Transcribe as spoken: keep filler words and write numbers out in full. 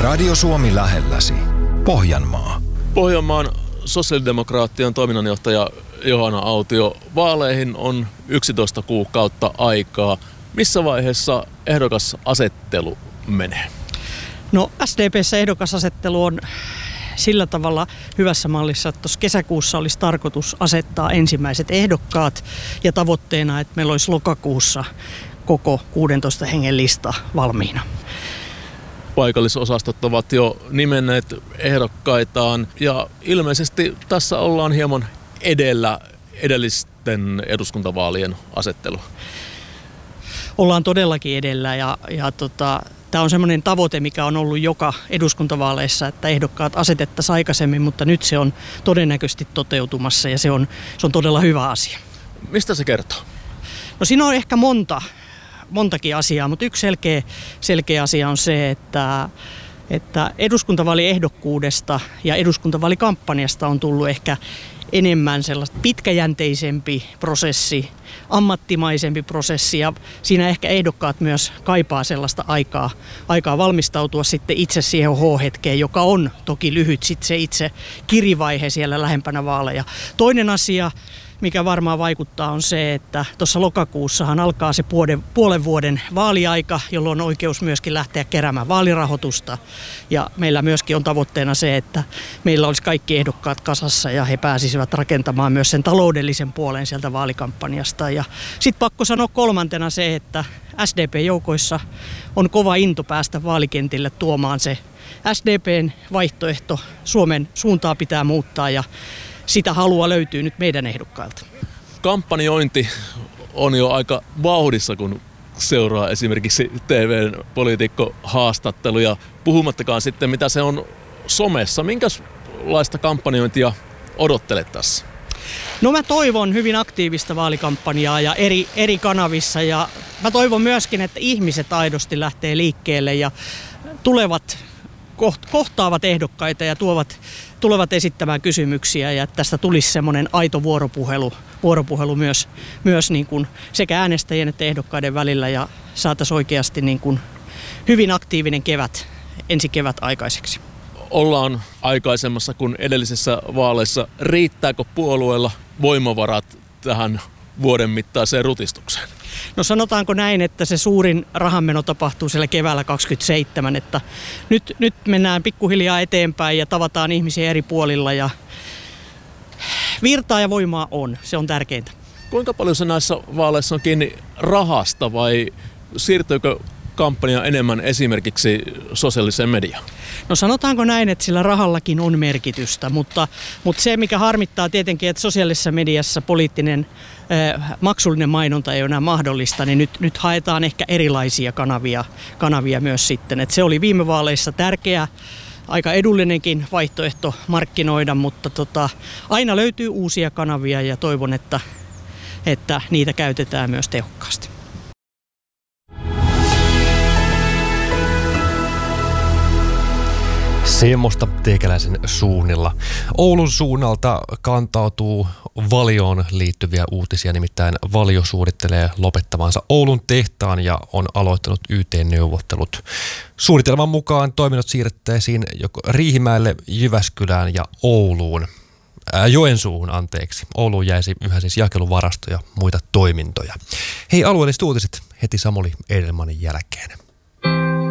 Radio Suomi lähelläsi. Pohjanmaa. Pohjanmaan sosiaalidemokraattien toiminnanjohtaja Johanna Autio. Vaaleihin on yksitoista kuukautta aikaa. Missä vaiheessa ehdokasasettelu menee? No S D P:ssä ehdokasasettelu on sillä tavalla hyvässä mallissa, että tuossa kesäkuussa olisi tarkoitus asettaa ensimmäiset ehdokkaat ja tavoitteena, että meillä olisi lokakuussa koko kuusitoista hengen lista valmiina. Paikallisosastot ovat jo nimenneet ehdokkaitaan ja ilmeisesti tässä ollaan hieman edellä edellisten eduskuntavaalien asettelu. Ollaan todellakin edellä ja, ja tota, tämä on semmoinen tavoite, mikä on ollut joka eduskuntavaaleissa, että ehdokkaat asetettaisiin aikaisemmin, mutta nyt se on todennäköisesti toteutumassa ja se on, se on todella hyvä asia. Mistä se kertoo? No siinä on ehkä monta, montakin asiaa, mutta yksi selkeä, selkeä asia on se, että, että eduskuntavaaliehdokkuudesta ja eduskuntavaalikampanjasta on tullut ehkä enemmän sellaista pitkäjänteisempi prosessi, ammattimaisempi prosessi ja siinä ehkä ehdokkaat myös kaipaa sellaista aikaa, aikaa valmistautua sitten itse siihen H-hetkeen, joka on toki lyhyt sitten se itse kirivaihe siellä lähempänä vaaleja. Toinen asia, mikä varmaan vaikuttaa, on se, että tuossa lokakuussahan alkaa se puolen, puolen vuoden vaaliaika, jolloin on oikeus myöskin lähteä keräämään vaalirahoitusta. Ja meillä myöskin on tavoitteena se, että meillä olisi kaikki ehdokkaat kasassa ja he pääsisivät rakentamaan myös sen taloudellisen puolen sieltä vaalikampanjasta. Ja sitten pakko sanoa kolmantena se, että S D P-joukoissa on kova into päästä vaalikentille tuomaan se S D P:n vaihtoehto. Suomen suuntaa pitää muuttaa ja sitä halua löytyy nyt meidän ehdokkailta. Kampanjointi on jo aika vauhdissa, kun seuraa esimerkiksi T V:n poliitikkohaastatteluja, puhumattakaan sitten mitä se on somessa. Minkälaista kampanjointia odottelet tässä? No mä toivon hyvin aktiivista vaalikampanjaa ja eri, eri kanavissa ja mä toivon myöskin, että ihmiset aidosti lähtee liikkeelle ja tulevat kohtaavat ehdokkaita ja tuovat, tulevat esittämään kysymyksiä ja että tästä tulisi semmoinen aito vuoropuhelu, vuoropuhelu myös, myös niin kuin sekä äänestäjien että ehdokkaiden välillä ja saataisiin oikeasti niin kuin hyvin aktiivinen kevät, ensi kevät aikaiseksi. Ollaan aikaisemmassa kuin edellisessä vaaleissa. Riittääkö puolueella voimavarat tähän vuoden mittaiseen rutistukseen? No sanotaanko näin, että se suurin rahanmeno tapahtuu siellä keväällä kaksikymmentäseitsemän, että nyt, nyt mennään pikkuhiljaa eteenpäin ja tavataan ihmisiä eri puolilla ja virtaa ja voimaa on, se on tärkeintä. Kuinka paljon se näissä vaaleissa on kiinni rahasta vai siirtyykö kampanja enemmän esimerkiksi sosiaaliseen mediaan? No sanotaanko näin, että sillä rahallakin on merkitystä, mutta, mutta se mikä harmittaa tietenkin, että sosiaalisessa mediassa poliittinen äh, maksullinen mainonta ei ole enää mahdollista, niin nyt, nyt haetaan ehkä erilaisia kanavia, kanavia myös sitten. Että se oli viime vaaleissa tärkeä, aika edullinenkin vaihtoehto markkinoida, mutta tota, aina löytyy uusia kanavia ja toivon, että, että niitä käytetään myös tehokkaasti. Semmoista teikäläisen suunnilla. Oulun suunnalta kantautuu Valioon liittyviä uutisia, nimittäin Valio suunnittelee lopettavansa Oulun tehtaan ja on aloittanut Y T-neuvottelut. Suunnitelman mukaan toiminnot siirrettäisiin joko Riihimäelle, Jyväskylään ja Ouluun. Ää, Joensuuhun, anteeksi. Ouluun jäisi yhä siis jakeluvarasto ja muita toimintoja. Hei, alueelliset uutiset heti Samuli Edelmanin jälkeen.